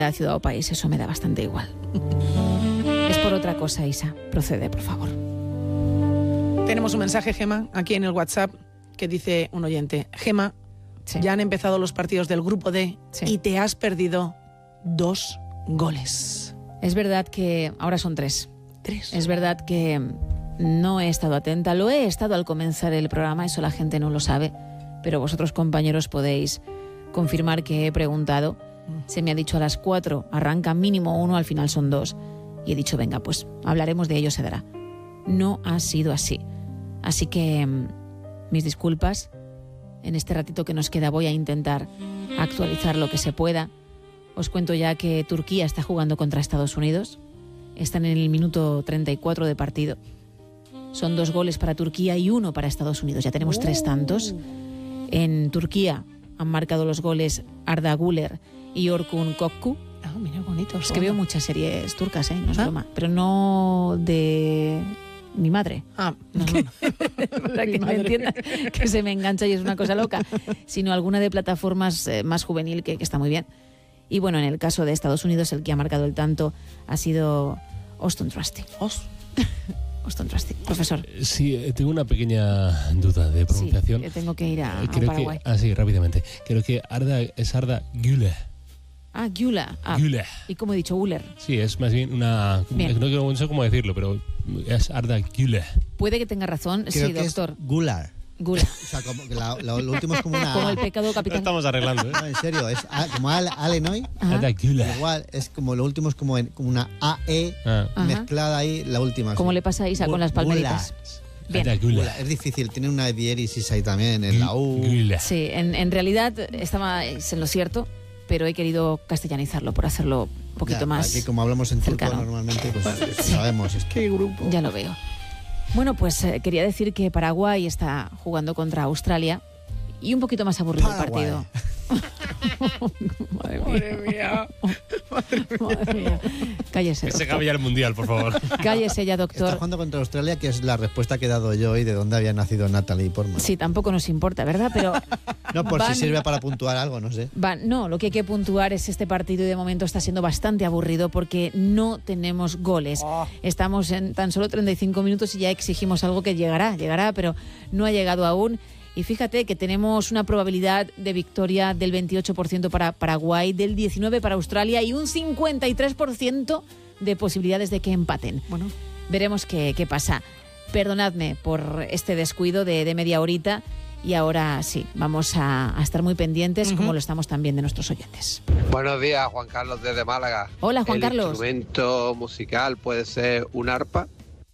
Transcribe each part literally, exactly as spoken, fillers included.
la ciudad o país, eso me da bastante igual. Es por otra cosa, Isa. Procede, por favor. Tenemos un mensaje, Gema, aquí en el WhatsApp, que dice un oyente: Gema, sí. ya han empezado los partidos del Grupo D sí. y te has perdido dos goles. Es verdad que ahora son tres. Tres. Es verdad que no he estado atenta. Lo he estado al comenzar el programa, eso la gente no lo sabe, pero vosotros, compañeros, podéis confirmar que he preguntado. Se me ha dicho a las cuatro, arranca mínimo uno, al final son dos. Y he dicho, venga, pues hablaremos de ello, se dará. No ha sido así. Así que mis disculpas. En este ratito que nos queda voy a intentar actualizar lo que se pueda. Os cuento ya que Turquía está jugando contra Estados Unidos. Están en el minuto treinta y cuatro de partido. Son dos goles para Turquía y uno para Estados Unidos. Ya tenemos tres tantos. En Turquía han marcado los goles Arda Güler y Orkun Kokku. Ah, mira, bonito. Es que veo muchas series turcas, ¿eh? No es ¿Ah? broma. Pero no de mi madre. Ah, no, no. Para que me entiendan, que se me engancha y es una cosa loca. Sino alguna de plataformas eh, más juvenil que, que está muy bien. Y bueno, en el caso de Estados Unidos, el que ha marcado el tanto ha sido Auston Trusty. Os. Auston Trusty. Profesor. Sí, tengo una pequeña duda de pronunciación. Sí, que tengo que ir a, a Creo Paraguay. Que, ah, sí, rápidamente. Creo que Arda es Arda Güler. Ah, Güler. Ah, Güler. ¿Y cómo he dicho? Güler. Sí, es más bien una... Bien. No, no sé cómo decirlo, pero es Arda Güler. Puede que tenga razón. Creo sí, que doctor. Es Gular. Gula. O sea, como que la, la, lo último es como una... Como el pecado capital. Lo estamos arreglando, ¿eh? No, en serio, es a, como Ale, Alenoy. Güler. Igual, es como lo último es como, en, como una A E ah. mezclada ahí, la última. Como sí. le pasa a Isa Gula, con las palmeritas. Bien. Gula. Es difícil, tiene una diéresis ahí también en la U. Gula. Sí, en, en realidad estaba en lo cierto, pero he querido castellanizarlo por hacerlo un poquito ya, más aquí como hablamos en cercano. turco normalmente, pues sí. sabemos esto. ¿Qué grupo? Ya lo veo. Bueno, pues eh, quería decir que Paraguay está jugando contra Australia y un poquito más aburrido Paraguay. el partido. Madre mía. Madre mía. Madre mía. Cállese, Que doctor. se acabe ya el mundial, por favor. Cállese ya, doctor. Está jugando contra Australia, que es la respuesta que he dado yo y de dónde había nacido Natalie Portman. Sí, tampoco nos importa, ¿verdad? Pero no, por van, si sirve para puntuar algo, no sé. Van, no, lo que hay que puntuar es este partido y de momento está siendo bastante aburrido porque no tenemos goles. Oh. Estamos en tan solo treinta y cinco minutos y ya exigimos algo que llegará, llegará, pero no ha llegado aún. Y fíjate que tenemos una probabilidad de victoria del veintiocho por ciento para Paraguay, del diecinueve por ciento para Australia y un cincuenta y tres por ciento de posibilidades de que empaten. Bueno, veremos qué, qué pasa. Perdonadme por este descuido de, de media horita y ahora sí, vamos a, a estar muy pendientes, uh-huh. como lo estamos también de nuestros oyentes. Buenos días, Juan Carlos desde Málaga. Hola, Juan ¿El Carlos. ¿El instrumento musical puede ser un arpa?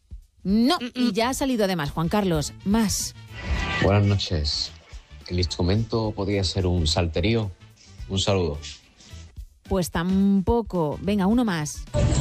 No, y ya ha salido además, Juan Carlos, más. Buenas noches. ¿El instrumento podría ser un salterío? Un saludo. Pues tampoco. Venga, uno más.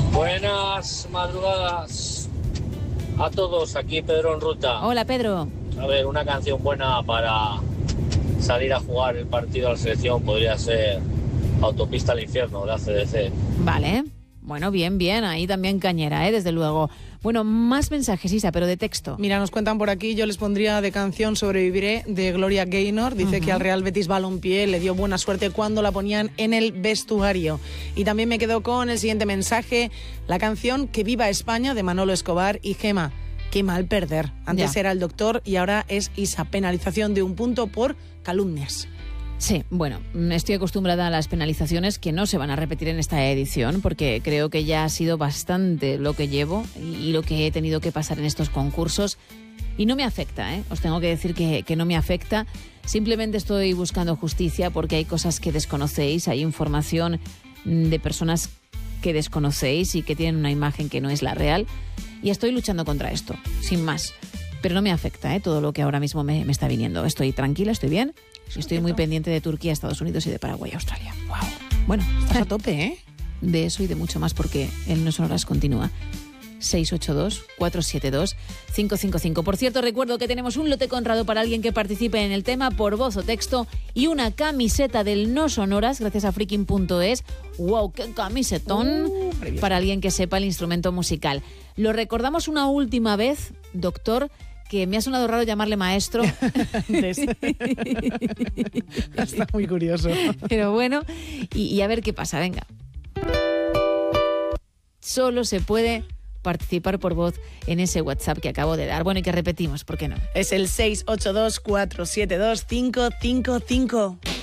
Buenas madrugadas a todos. Aquí Pedro en ruta. Hola, Pedro. A ver, una canción buena para salir a jugar el partido a la selección podría ser Autopista al Infierno de A C D C. Vale. Bueno, bien, bien. Ahí también cañera, ¿eh? Desde luego. Bueno, más mensajes, Isa, pero de texto. Mira, nos cuentan por aquí, yo les pondría de canción Sobreviviré, de Gloria Gaynor. Dice uh-huh. que al Real Betis Balompié le dio buena suerte cuando la ponían en el vestuario. Y también me quedo con el siguiente mensaje, la canción Que viva España, de Manolo Escobar y Gema. Qué mal perder. Antes ya. era el doctor y ahora es Isa. Penalización de un punto por calumnias. Sí, bueno, estoy acostumbrada a las penalizaciones que no se van a repetir en esta edición porque creo que ya ha sido bastante lo que llevo y lo que he tenido que pasar en estos concursos y no me afecta, ¿eh? Os tengo que decir que, que no me afecta, simplemente estoy buscando justicia porque hay cosas que desconocéis, hay información de personas que desconocéis y que tienen una imagen que no es la real y estoy luchando contra esto, sin más. Pero no me afecta, ¿eh? Todo lo que ahora mismo me, me está viniendo. Estoy tranquila, estoy bien. Estoy muy pendiente de Turquía, Estados Unidos y de Paraguay, Australia. Wow. Bueno, estás a tope, ¿eh? De eso y de mucho más porque el No Sonoras continúa. seis ocho dos, cuatro siete dos, cinco cinco cinco. Por cierto, recuerdo que tenemos un lote Conrado para alguien que participe en el tema por voz o texto y una camiseta del No Sonoras gracias a freaking punto es. ¡Wow! ¡Qué camisetón! Uh, para alguien que sepa el instrumento musical. Lo recordamos una última vez, doctor, que me ha sonado raro llamarle maestro. Está muy curioso. Pero bueno, y, y a ver qué pasa, venga. Solo se puede participar por voz en ese WhatsApp que acabo de dar. Bueno, y que repetimos, ¿por qué no? Es el seis ocho dos, cuatro siete dos, cinco cinco cinco.